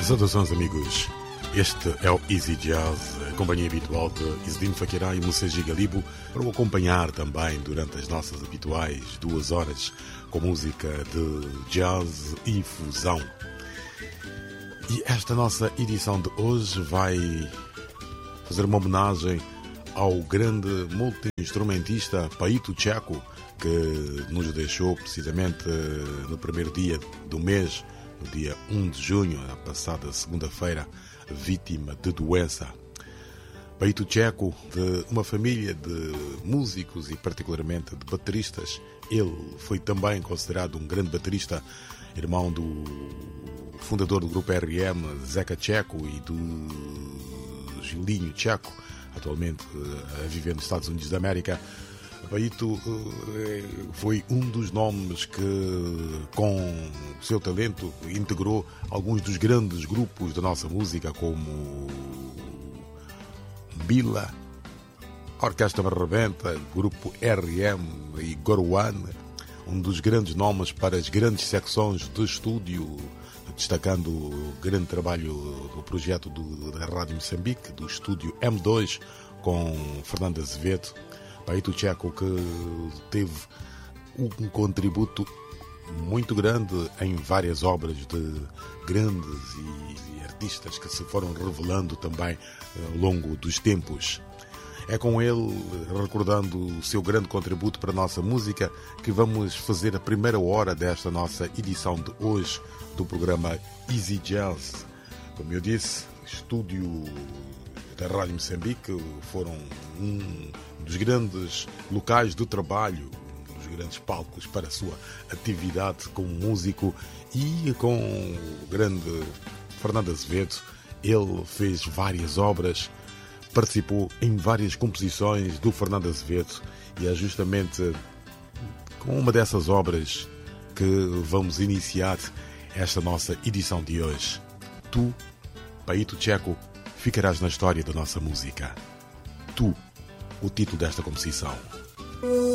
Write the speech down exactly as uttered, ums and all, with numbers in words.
Saudações, amigos. Este é o Easy Jazz, a companhia habitual de Isidino Faquirá e Mousseji Galibo, para o acompanhar também durante as nossas habituais duas horas com música de jazz e fusão. E esta nossa edição de hoje vai fazer uma homenagem ao grande multi-instrumentista Paito Checo, que nos deixou precisamente no primeiro dia do mês, no dia um de junho, na passada segunda-feira, vítima de doença. Paito Checo, de uma família de músicos e particularmente de bateristas, ele foi também considerado um grande baterista, irmão do fundador do grupo R E M, Zeca Checo, e do Gilinho Checo, atualmente a viver nos Estados Unidos da América. Paito foi um dos nomes que, com o seu talento, integrou alguns dos grandes grupos da nossa música, como Bila, Orquestra Marrebenta, Grupo R E M e Goruan, um dos grandes nomes para as grandes secções de estúdio, destacando o grande trabalho do projeto do, da Rádio Moçambique, do estúdio M dois, com Fernando Azevedo. Paito Checo, que teve um contributo muito grande em várias obras de grandes e, e artistas que se foram revelando também ao longo dos tempos. É com ele, recordando o seu grande contributo para a nossa música, que vamos fazer a primeira hora desta nossa edição de hoje do programa Easy Jazz. Como eu disse, estúdio da Rádio Moçambique foram um dos grandes locais de trabalho, um dos grandes palcos para a sua atividade como músico, e com o grande Fernando Azevedo ele fez várias obras, participou em várias composições do Fernando Azevedo, e é justamente com uma dessas obras que vamos iniciar esta nossa edição de hoje. Tu, Paito Checo, ficarás na história da nossa música. Tu, o título desta composição.